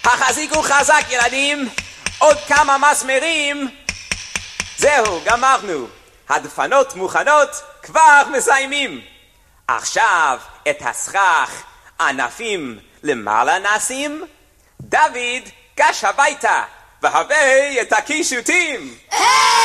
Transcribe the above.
החזיקו חזק ילדים, עוד כמה מסמרים. זהו, גמרנו. הדפנות מוכנות, כבר מסיימים. עכשיו את הסכך ענפים למעלה נשים. דוד, גש הביתה והבא את הקישוטים.